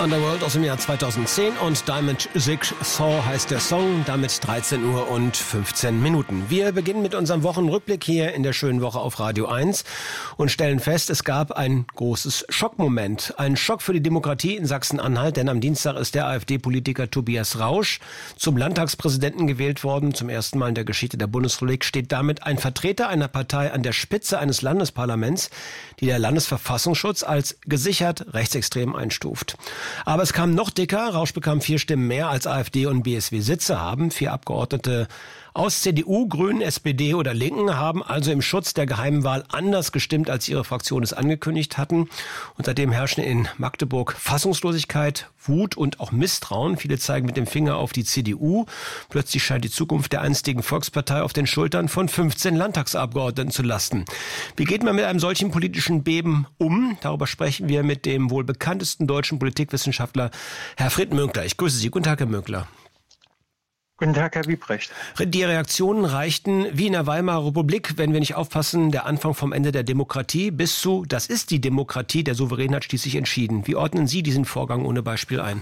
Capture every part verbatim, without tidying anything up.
Underworld aus dem Jahr zweitausendzehn und Diamond Jigsaw heißt der Song, damit dreizehn Uhr und fünfzehn Minuten. Wir beginnen mit unserem Wochenrückblick hier in der schönen Woche auf Radio eins und stellen fest, es gab ein großes Schockmoment. Ein Schock für die Demokratie in Sachsen-Anhalt, denn am Dienstag ist der AfD-Politiker Tobias Rausch zum Landtagspräsidenten gewählt worden. Zum ersten Mal in der Geschichte der Bundesrepublik steht damit ein Vertreter einer Partei an der Spitze eines Landesparlaments, die der Landesverfassungsschutz als gesichert rechtsextrem einstuft. Aber es kam noch dicker. Rausch bekam vier Stimmen mehr als AfD und B S W Sitze haben. Vier Abgeordnete aus C D U, Grünen, S P D oder Linken haben also im Schutz der geheimen Wahl anders gestimmt, als ihre Fraktionen es angekündigt hatten. Und seitdem herrschen in Magdeburg Fassungslosigkeit, Wut und auch Misstrauen. Viele zeigen mit dem Finger auf die C D U. Plötzlich scheint die Zukunft der einstigen Volkspartei auf den Schultern von fünfzehn Landtagsabgeordneten zu lasten. Wie geht man mit einem solchen politischen Beben um? Darüber sprechen wir mit dem wohl bekanntesten deutschen Politikwissenschaftler, Herr Frit Münkler. Ich grüße Sie. Guten Tag, Herr Münkler. Guten Tag, Herr Wiebrecht. Die Reaktionen reichten wie in der Weimarer Republik, wenn wir nicht aufpassen, der Anfang vom Ende der Demokratie bis zu, das ist die Demokratie, der Souverän hat schließlich entschieden. Wie ordnen Sie diesen Vorgang ohne Beispiel ein?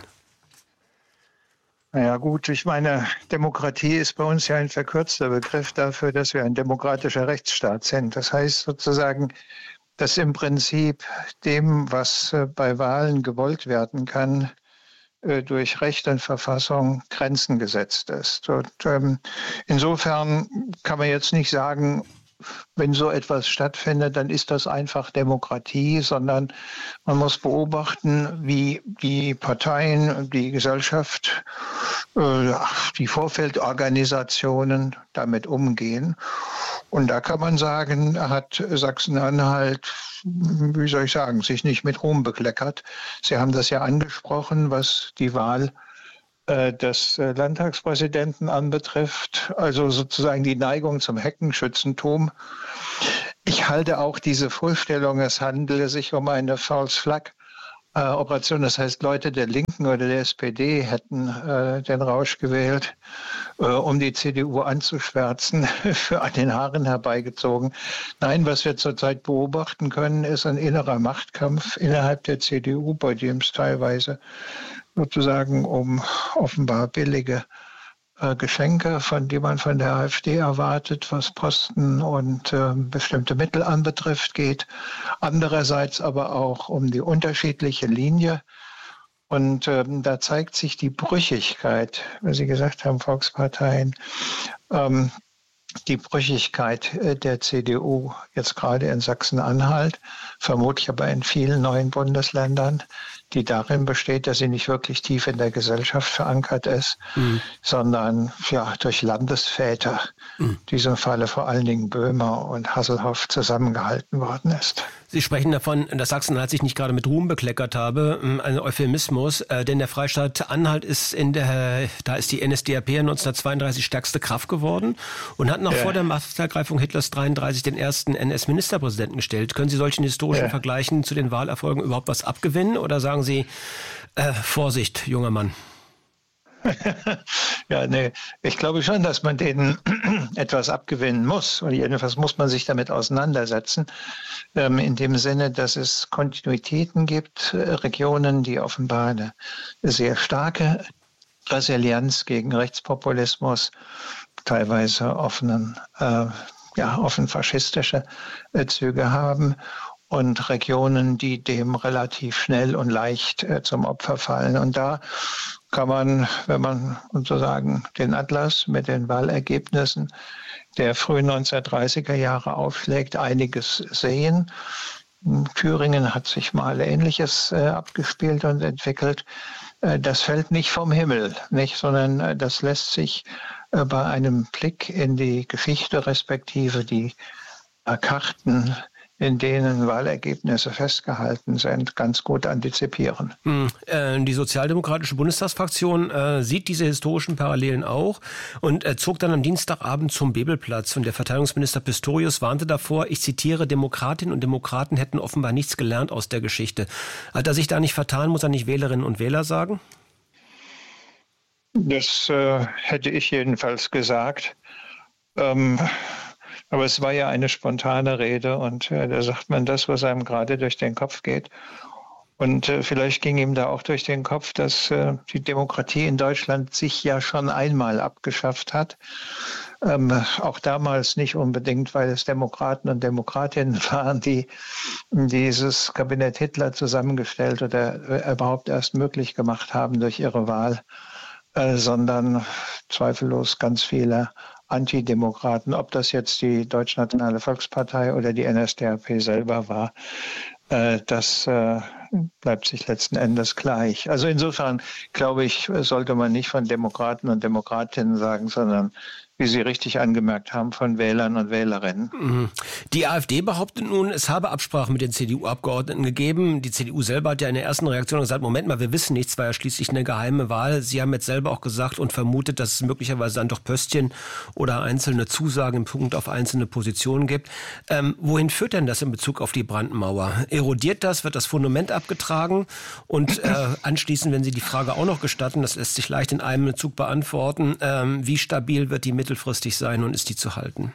Naja gut, ich meine, Demokratie ist bei uns ja ein verkürzter Begriff dafür, dass wir ein demokratischer Rechtsstaat sind. Das heißt sozusagen, dass im Prinzip dem, was bei Wahlen gewollt werden kann, durch Recht und Verfassung Grenzen gesetzt ist. Und, ähm, insofern kann man jetzt nicht sagen, wenn so etwas stattfindet, dann ist das einfach Demokratie, sondern man muss beobachten, wie die Parteien, die Gesellschaft, äh, die Vorfeldorganisationen damit umgehen. Und da kann man sagen, hat Sachsen-Anhalt, wie soll ich sagen, sich nicht mit Ruhm bekleckert. Sie haben das ja angesprochen, was die Wahl äh, des äh, Landtagspräsidenten anbetrifft, also sozusagen die Neigung zum Heckenschützentum. Ich halte auch diese Vorstellung, es handele sich um eine False Flag Äh, Operation, das heißt, Leute der Linken oder der S P D hätten äh, den Rausch gewählt, äh, um die C D U anzuschwärzen, für an den Haaren herbeigezogen. Nein, was wir zurzeit beobachten können, ist ein innerer Machtkampf innerhalb der C D U, bei dem es teilweise sozusagen um offenbar billige äh, Geschenke, von die man von der AfD erwartet, was Posten und äh, bestimmte Mittel anbetrifft, geht. Andererseits aber auch um die unterschiedliche Linie. Und ähm, da zeigt sich die Brüchigkeit, wie Sie gesagt haben, Volksparteien, ähm, die Brüchigkeit äh, der C D U jetzt gerade in Sachsen-Anhalt, vermutlich aber in vielen neuen Bundesländern, die darin besteht, dass sie nicht wirklich tief in der Gesellschaft verankert ist, mhm. sondern ja, durch Landesväter, mhm. in diesem Falle vor allen Dingen Böhmer und Hasselhoff, zusammengehalten worden ist. Sie sprechen davon, dass Sachsen-Anhalt sich nicht gerade mit Ruhm bekleckert habe, ein Euphemismus, äh, denn der Freistaat Anhalt ist in der, da ist die N S D A P neunzehnhundertzweiunddreißig stärkste Kraft geworden und hat noch ja. vor der Machtergreifung Hitlers dreiunddreißig den ersten N S-Ministerpräsidenten gestellt. Können Sie solchen historischen ja. Vergleichen zu den Wahlerfolgen überhaupt was abgewinnen oder sagen Sie, äh, Vorsicht, junger Mann? Ja, nee, ich glaube schon, dass man denen etwas abgewinnen muss. Und jedenfalls muss man sich damit auseinandersetzen. Ähm, in dem Sinne, dass es Kontinuitäten gibt, äh, Regionen, die offenbar eine sehr starke Resilienz gegen Rechtspopulismus, teilweise offenen, äh, ja, offen faschistische äh, Züge haben. Und Regionen, die dem relativ schnell und leicht äh, zum Opfer fallen. Und da kann man, wenn man sozusagen den Atlas mit den Wahlergebnissen der frühen neunzehnhundertdreißiger Jahre aufschlägt, einiges sehen. In Thüringen hat sich mal Ähnliches äh, abgespielt und entwickelt. Äh, das fällt nicht vom Himmel, nicht, sondern äh, das lässt sich äh, bei einem Blick in die Geschichte respektive die äh, Karten, in denen Wahlergebnisse festgehalten sind, ganz gut antizipieren. Hm, äh, die sozialdemokratische Bundestagsfraktion äh, sieht diese historischen Parallelen auch und äh, zog dann am Dienstagabend zum Bebelplatz. Und der Verteidigungsminister Pistorius warnte davor, ich zitiere, Demokratinnen und Demokraten hätten offenbar nichts gelernt aus der Geschichte. Hat er sich da nicht vertan, muss er nicht Wählerinnen und Wähler sagen? Das äh, hätte ich jedenfalls gesagt. Ähm, Aber es war ja eine spontane Rede und äh, da sagt man das, was einem gerade durch den Kopf geht. Und äh, vielleicht ging ihm da auch durch den Kopf, dass äh, die Demokratie in Deutschland sich ja schon einmal abgeschafft hat. Ähm, auch damals nicht unbedingt, weil es Demokraten und Demokratinnen waren, die dieses Kabinett Hitler zusammengestellt oder äh, überhaupt erst möglich gemacht haben durch ihre Wahl, äh, sondern zweifellos ganz viele Antidemokraten, ob das jetzt die Deutschnationale Volkspartei oder die N S D A P selber war, äh, das äh, bleibt sich letzten Endes gleich. Also insofern, glaube ich, sollte man nicht von Demokraten und Demokratinnen sagen, sondern, wie Sie richtig angemerkt haben, von Wählern und Wählerinnen. Die AfD behauptet nun, es habe Absprachen mit den C D U-Abgeordneten gegeben. Die C D U selber hat ja in der ersten Reaktion gesagt, Moment mal, wir wissen nichts, war ja schließlich eine geheime Wahl. Sie haben jetzt selber auch gesagt und vermutet, dass es möglicherweise dann doch Pöstchen oder einzelne Zusagen im Punkt auf einzelne Positionen gibt. Ähm, wohin führt denn das in Bezug auf die Brandmauer? Erodiert das? Wird das Fundament abgetragen? Und äh, anschließend, wenn Sie die Frage auch noch gestatten, das lässt sich leicht in einem Zug beantworten, ähm, wie stabil wird die mittelfristig sein und ist die zu halten?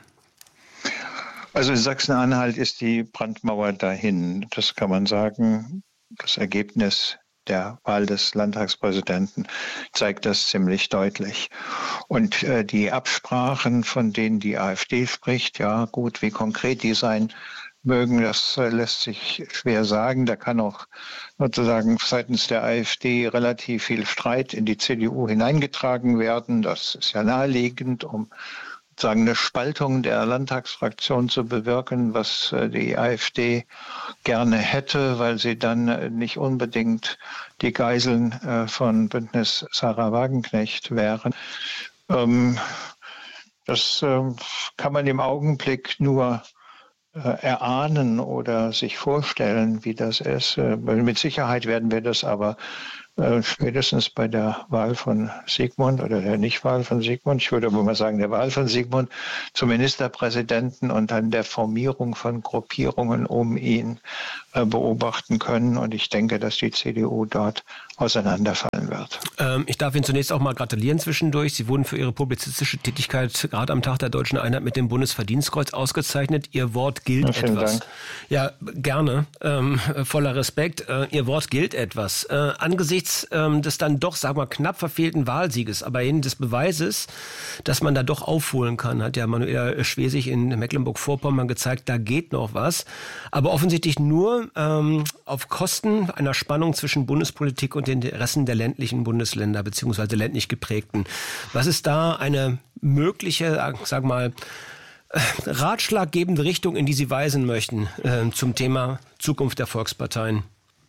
Also in Sachsen-Anhalt ist die Brandmauer dahin. Das kann man sagen. Das Ergebnis der Wahl des Landtagspräsidenten zeigt das ziemlich deutlich. Und äh, die Absprachen, von denen die AfD spricht, ja gut, wie konkret die sein mögen, das äh, lässt sich schwer sagen. Da kann auch sozusagen seitens der AfD relativ viel Streit in die C D U hineingetragen werden. Das ist ja naheliegend, um sozusagen eine Spaltung der Landtagsfraktion zu bewirken, was äh, die AfD gerne hätte, weil sie dann äh, nicht unbedingt die Geiseln äh, von Bündnis Sarah Wagenknecht wären. Ähm, das äh, kann man im Augenblick nur erahnen oder sich vorstellen, wie das ist. Mit Sicherheit werden wir das aber spätestens bei der Wahl von Sigmund oder der Nichtwahl von Sigmund, ich würde aber mal sagen der Wahl von Sigmund zum Ministerpräsidenten und dann der Formierung von Gruppierungen um ihn beobachten können. Und ich denke, dass die C D U dort auseinanderfallen wird. Ähm, ich darf Ihnen zunächst auch mal gratulieren zwischendurch. Sie wurden für Ihre publizistische Tätigkeit gerade am Tag der Deutschen Einheit mit dem Bundesverdienstkreuz ausgezeichnet. Ihr Wort gilt ja, vielen etwas. Dank. Ja, gerne. Ähm, voller Respekt. Äh, Ihr Wort gilt etwas. Äh, angesichts ähm, des dann doch, sagen wir, knapp verfehlten Wahlsieges, aber eben des Beweises, dass man da doch aufholen kann, hat ja Manuela Schwesig in Mecklenburg-Vorpommern gezeigt, da geht noch was. Aber offensichtlich nur ähm, auf Kosten einer Spannung zwischen Bundespolitik und den Interessen der ländlichen Bundesländer beziehungsweise ländlich geprägten. Was ist da eine mögliche, sag mal, ratschlaggebende Richtung, in die Sie weisen möchten äh, zum Thema Zukunft der Volksparteien?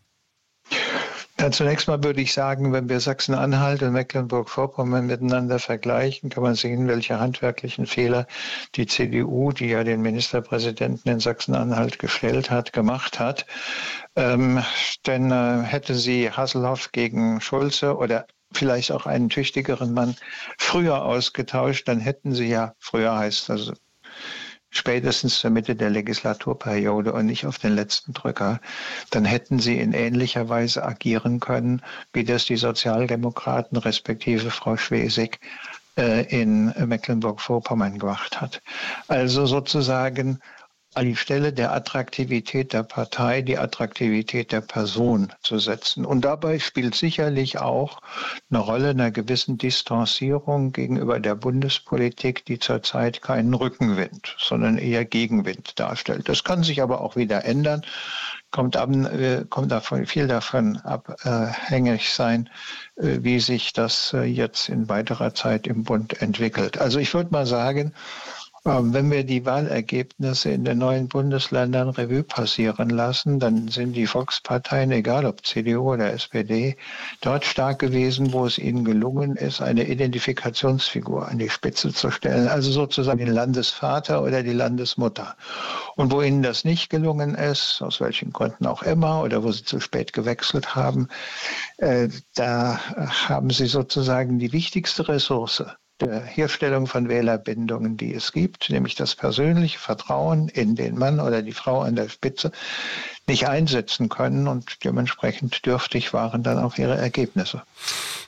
Ja, zunächst mal würde ich sagen, wenn wir Sachsen-Anhalt und Mecklenburg-Vorpommern miteinander vergleichen, kann man sehen, welche handwerklichen Fehler die C D U, die ja den Ministerpräsidenten in Sachsen-Anhalt gestellt hat, gemacht hat. Ähm, denn äh, hätte sie Hasselhoff gegen Schulze oder vielleicht auch einen tüchtigeren Mann früher ausgetauscht, dann hätten sie ja, früher heißt also spätestens zur Mitte der Legislaturperiode und nicht auf den letzten Drücker, dann hätten sie in ähnlicher Weise agieren können, wie das die Sozialdemokraten respektive Frau Schwesig äh, in Mecklenburg-Vorpommern gemacht hat. Also sozusagen an die Stelle der Attraktivität der Partei die Attraktivität der Person zu setzen. Und dabei spielt sicherlich auch eine Rolle einer gewissen Distanzierung gegenüber der Bundespolitik, die zurzeit keinen Rückenwind, sondern eher Gegenwind darstellt. Das kann sich aber auch wieder ändern, kommt, ab, äh, kommt davon, viel davon abhängig sein, äh, wie sich das äh, jetzt in weiterer Zeit im Bund entwickelt. Also ich würde mal sagen, wenn wir die Wahlergebnisse in den neuen Bundesländern Revue passieren lassen, dann sind die Volksparteien, egal ob C D U oder S P D, dort stark gewesen, wo es ihnen gelungen ist, eine Identifikationsfigur an die Spitze zu stellen, also sozusagen den Landesvater oder die Landesmutter. Und wo ihnen das nicht gelungen ist, aus welchen Gründen auch immer, oder wo sie zu spät gewechselt haben, äh, da haben sie sozusagen die wichtigste Ressource der Herstellung von Wählerbindungen, die es gibt, nämlich das persönliche Vertrauen in den Mann oder die Frau an der Spitze, nicht einsetzen können und dementsprechend dürftig waren dann auch ihre Ergebnisse.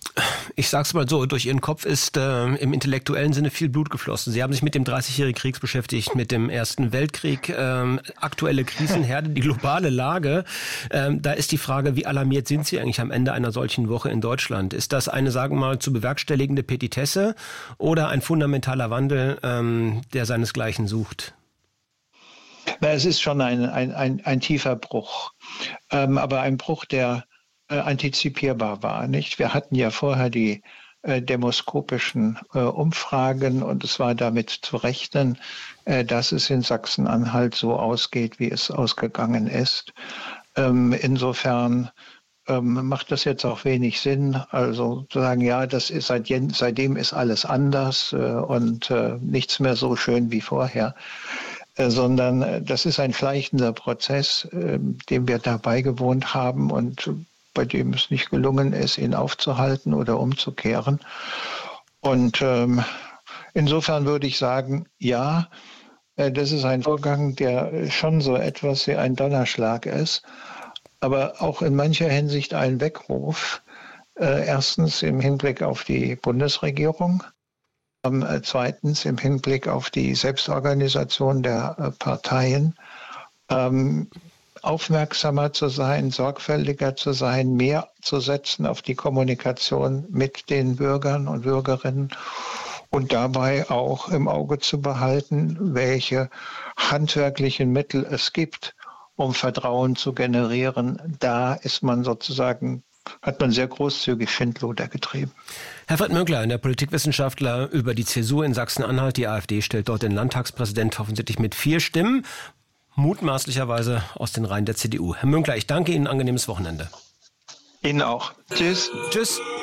Ich sag's mal so, durch Ihren Kopf ist äh, im intellektuellen Sinne viel Blut geflossen. Sie haben sich mit dem dreißigjährigen Krieg beschäftigt, mit dem Ersten Weltkrieg, äh, aktuelle Krisenherde, die globale Lage. Ähm, da ist die Frage, wie alarmiert sind Sie eigentlich am Ende einer solchen Woche in Deutschland? Ist das eine, sagen wir mal, zu bewerkstelligende Petitesse oder ein fundamentaler Wandel, ähm, der seinesgleichen sucht? Na, es ist schon ein, ein, ein, ein tiefer Bruch, ähm, aber ein Bruch, der äh, antizipierbar war. Nicht? Wir hatten ja vorher die äh, demoskopischen äh, Umfragen und es war damit zu rechnen, äh, dass es in Sachsen-Anhalt so ausgeht, wie es ausgegangen ist. Ähm, insofern ähm, macht das jetzt auch wenig Sinn, also zu sagen, ja, das ist seit, seitdem ist alles anders äh, und äh, nichts mehr so schön wie vorher. Sondern das ist ein schleichender Prozess, dem wir da beigewohnt haben und bei dem es nicht gelungen ist, ihn aufzuhalten oder umzukehren. Und ähm, insofern würde ich sagen, ja, das ist ein Vorgang, der schon so etwas wie ein Donnerschlag ist, aber auch in mancher Hinsicht ein Weckruf. Äh, erstens im Hinblick auf die Bundesregierung. Zweitens im Hinblick auf die Selbstorganisation der äh, Parteien, ähm, aufmerksamer zu sein, sorgfältiger zu sein, mehr zu setzen auf die Kommunikation mit den Bürgern und Bürgerinnen und dabei auch im Auge zu behalten, welche handwerklichen Mittel es gibt, um Vertrauen zu generieren. Da ist man sozusagen hat man sehr großzügig Schindluder getrieben. Herr Fred Münkler, der Politikwissenschaftler über die Zäsur in Sachsen-Anhalt. Die AfD stellt dort den Landtagspräsident offensichtlich mit vier Stimmen, mutmaßlicherweise aus den Reihen der C D U. Herr Münkler, ich danke Ihnen, ein angenehmes Wochenende. Ihnen auch. Tschüss. Tschüss.